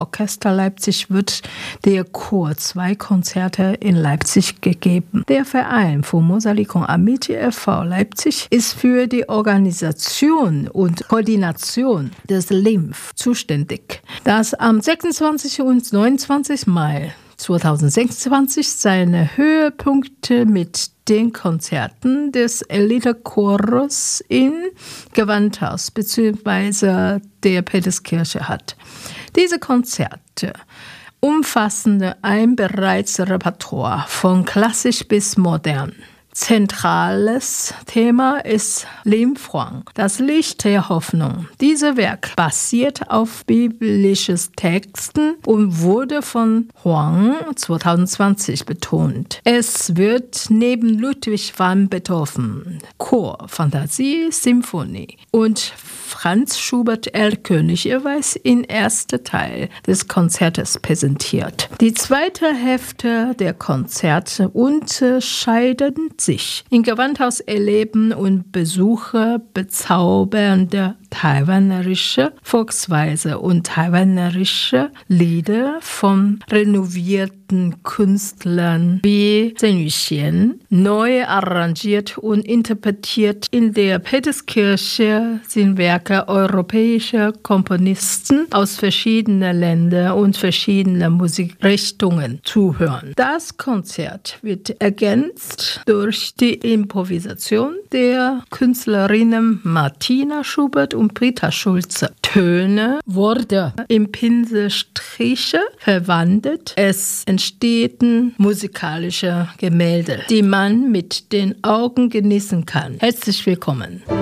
Orchester Leipzig wird der Chor 2 Konzerte in Leipzig gegeben. Der Verein für Mosalik und Amitié e.V. Leipzig ist für die Organisation und Koordination des LIMF zuständig, das am 26. und 29. Mai 2026 seine Höhepunkte mit den Konzerten des Elitechores in Gewandhaus bzw. der Peterskirche hat. Diese Konzerte umfassen ein bereits Repertoire von klassisch bis modern. Zentrales Thema ist Lim Huang, das Licht der Hoffnung. Dieses Werk basiert auf biblischen Texten und wurde von Huang 2020 betont. Es wird neben Ludwig van Beethoven, Chor, Fantasie, Symphonie und Franz Schubert Erlkönig jeweils im ersten Teil des Konzertes präsentiert. Die zweite Hälfte der Konzerte unterscheiden sich. Im Gewandhaus erleben und Besucher bezaubernde taiwanerische Volksweise und taiwanerische Lieder von renovierten Künstlern wie Zheng Yuxian, neu arrangiert und interpretiert. In der Peterskirche sind Werke europäischer Komponisten aus verschiedenen Ländern und verschiedenen Musikrichtungen zu hören. Das Konzert wird ergänzt durch die Improvisation der Künstlerinnen Martina Schubert und Britta Schulze. Töne wurden in Pinselstriche verwandelt. Es entstehen musikalische Gemälde, die man mit den Augen genießen kann. Herzlich willkommen.